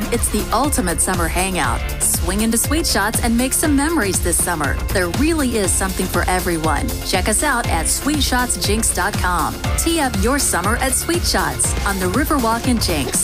it's the ultimate summer hangout. Swing into Sweet Shots and make some memories this summer. There really is something for everyone. Check us out at sweetshotsjinx.com. Tee up your summer at Sweet Shots on the Riverwalk in Jinx.